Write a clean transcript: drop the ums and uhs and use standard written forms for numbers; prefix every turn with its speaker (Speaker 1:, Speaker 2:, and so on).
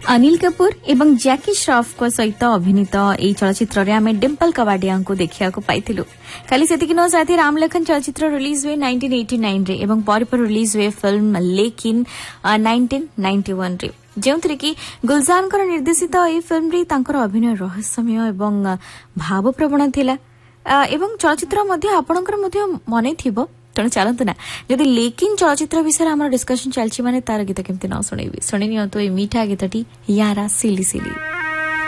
Speaker 1: अनिल कपूर एवं जैकी श्रॉफ को सहित अभिनीत एई चलचित्र रे आमे डिम्पल कवाडिया को देखिया को पाइथिलु। खाली सेतिक न साथी रामलखन चलचित्र रिलीज हुए 1989 रे एवं पर रिलीज हुए फिल्म लेकिन 1991 रे जेउथरे कि गुलजान कर निर्देशित एई फिल्म रे तांकर अभिनय रहस्यमय एवं भावप्रवण थिला एवं चलचित्र मध्ये आपणकर मध्ये मने थिबो। तेणु चलतु ना जदि लेकिन चलचित्र विषय आम डिस्कसन चलछि माने तार गीत केमती न शुणेबी शुणी नियंतु ए मीठा गीतटी यारा सिली सिली।